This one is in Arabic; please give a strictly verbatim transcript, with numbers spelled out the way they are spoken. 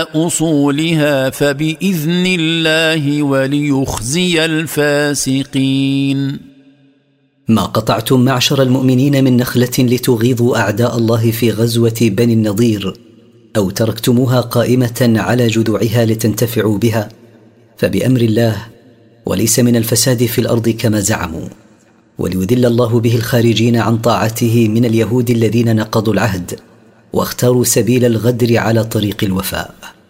أصولها فبإذن الله وليخزي الفاسقين. ما قطعتم معشر المؤمنين من نخلة لتغيظوا أعداء الله في غزوة بني النضير، أو تركتموها قائمة على جذوعها لتنتفعوا بها، فبأمر الله وليس من الفساد في الأرض كما زعموا، وليذل الله به الخارجين عن طاعته من اليهود الذين نقضوا العهد واختاروا سبيل الغدر على طريق الوفاء.